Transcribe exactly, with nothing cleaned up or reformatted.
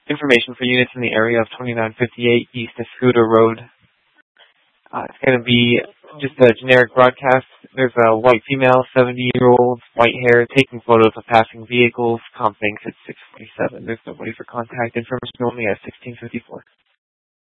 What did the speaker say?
information for units in the area of twenty-nine fifty-eight East Escudo Road. Uh, it's going to be just a generic broadcast. There's a white female, seventy-year-old, white hair, taking photos of passing vehicles. Comp thinks it's six forty-seven. There's nobody for contact information only at sixteen fifty-four.